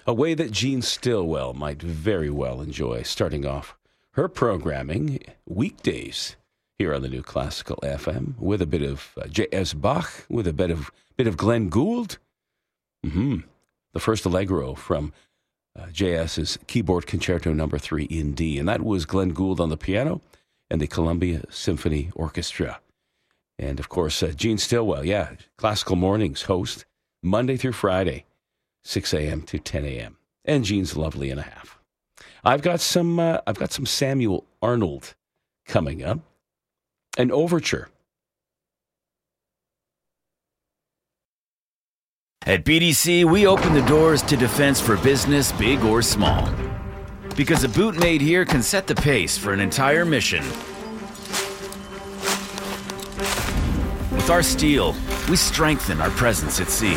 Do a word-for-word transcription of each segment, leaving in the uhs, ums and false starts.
A way that Jean Stillwell might very well enjoy starting off her programming weekdays here on the New Classical F M with a bit of uh, J S. Bach, with a bit of bit of Glenn Gould. Mm-hmm. The first Allegro from uh, J S's Keyboard Concerto Number Three in D, and that was Glenn Gould on the piano and the Columbia Symphony Orchestra. And of course, uh, Jean Stillwell, yeah, Classical Mornings host Monday through Friday, six a.m. to ten a.m. And Jean's lovely and a half. I've got some. Uh, I've got some Samuel Arnold coming up. An overture. At B D C, we open the doors to defense for business, big or small. Because a boot made here can set the pace for an entire mission. With our steel, we strengthen our presence at sea.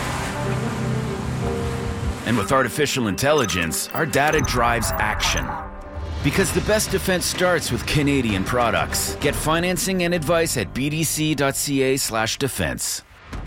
And with artificial intelligence, our data drives action. Because the best defense starts with Canadian products. Get financing and advice at bdc.ca slash defense.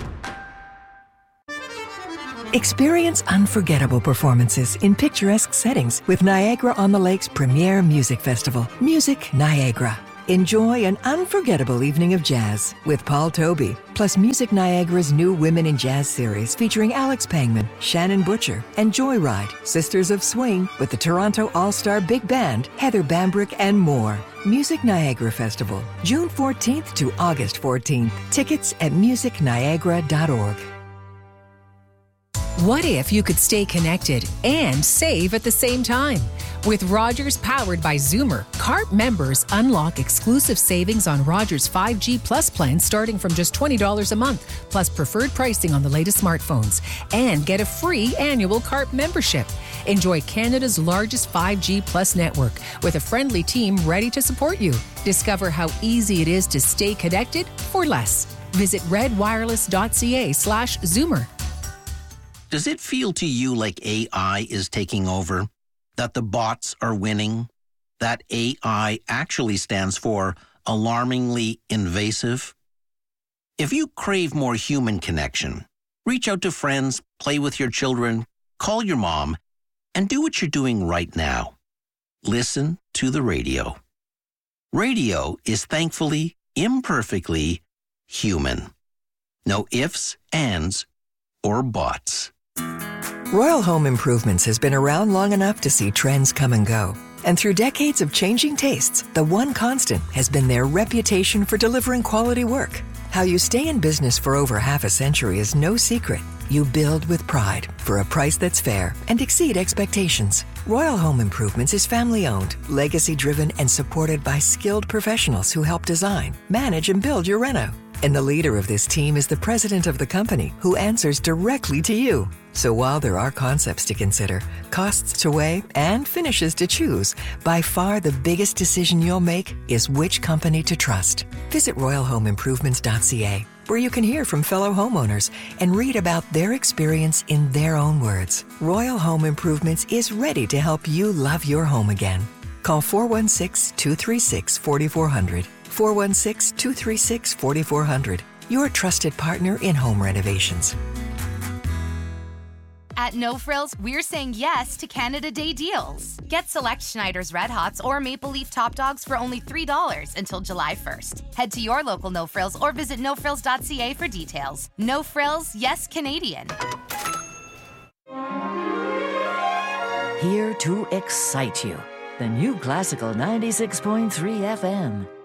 Experience unforgettable performances in picturesque settings with Niagara-on-the-Lake's premier music festival, Music Niagara. Enjoy an unforgettable evening of jazz with Paul Toby, plus Music Niagara's new Women in Jazz series featuring Alex Pangman, Shannon Butcher, and Joyride, Sisters of Swing with the Toronto All-Star Big Band, Heather Bambrick, and more. Music Niagara Festival, June fourteenth to August fourteenth. Tickets at music niagara dot org. What if you could stay connected and save at the same time? With Rogers powered by Zoomer, C A R P members unlock exclusive savings on Rogers five G Plus plan starting from just twenty dollars a month, plus preferred pricing on the latest smartphones. And get a free annual C A R P membership. Enjoy Canada's largest five G Plus network with a friendly team ready to support you. Discover how easy it is to stay connected for less. Visit redwireless.ca slash Zoomer. Does it feel to you like A I is taking over? That the bots are winning? That A I actually stands for alarmingly invasive? If you crave more human connection, reach out to friends, play with your children, call your mom, and do what you're doing right now. Listen to the radio. Radio is thankfully, imperfectly human. No ifs, ands, or buts. Royal Home Improvements has been around long enough to see trends come and go. And through decades of changing tastes, the one constant has been their reputation for delivering quality work. How you stay in business for over half a century is no secret. You build with pride for a price that's fair and exceed expectations. Royal Home Improvements is family-owned, legacy-driven, and supported by skilled professionals who help design, manage, and build your reno. And the leader of this team is the president of the company, who answers directly to you. So while there are concepts to consider, costs to weigh, and finishes to choose, by far the biggest decision you'll make is which company to trust. Visit royal home improvements dot c a, where you can hear from fellow homeowners and read about their experience in their own words. Royal Home Improvements is ready to help you love your home again. Call four one six, two three six, four four zero zero. four one six, two three six, four four zero zero. Your trusted partner in home renovations. At No Frills, we're saying yes to Canada Day deals. Get select Schneider's Red Hots or Maple Leaf Top Dogs for only three dollars until July first. Head to your local No Frills or visit no frills dot c a for details. No Frills, yes Canadian. Here to excite you. The New Classical ninety-six point three F M.